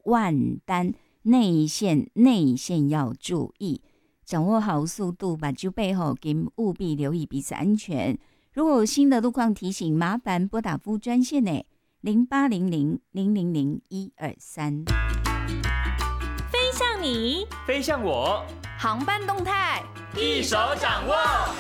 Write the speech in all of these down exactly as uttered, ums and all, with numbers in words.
万单，内线内线要注意，掌握好速度，把酒备好，请务必留意彼此安全。如果有新的路况提醒，麻烦拨打服务专线呢，零八零零零零零一二三。 飞向你， 飞向我， 航班动态一手掌握。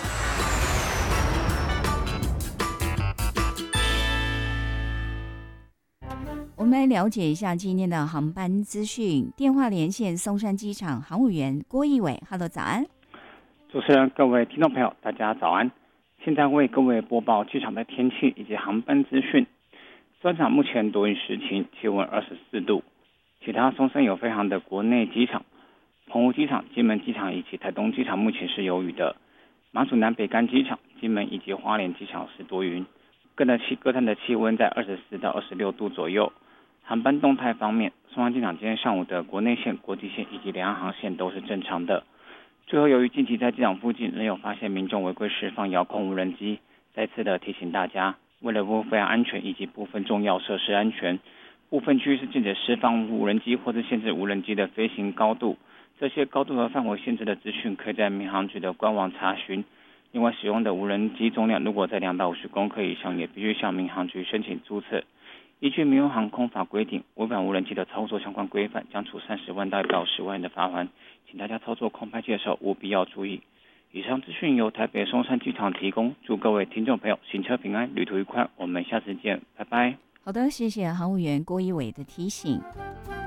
我们来了解一下今天的航班资讯。电话连线松山机场航务员郭义伟 ，Hello， 早安。 主持人、各位听众朋友，大家早安。现在为各位播报机场的天气以及航班资讯。松山目前多云时晴，气温二十四度。其他松山有飞航的国内机场，澎湖机场、金门机场以及台东机场目前是有雨的。马祖南北干机场、金门以及花莲机场是多云。各的气各站的气温在二十四到二十六度左右。航班动态方面，松山机场今天上午的国内线、国际线以及两岸航线都是正常的。最后，由于近期在机场附近仍有发现民众违规释放遥控无人机，再次的提醒大家，为了部分飞行安全以及部分重要设施安全，部分区域是禁止释放无人机或是限制无人机的飞行高度。这些高度和范围限制的资讯可以在民航局的官网查询。另外，使用的无人机重量如果在两百五十公克以上，也必须向民航局申请注册。依据民用航空法规定，违反无人机的操作相关规范，将处三十万到一百五十万元的罚款，请大家操作空拍机的时候务必要注意。以上资讯由台北松山机场提供，祝各位听众朋友行车平安，旅途愉快，我们下次见，拜拜。 好的，谢谢航务员郭一伟的提醒。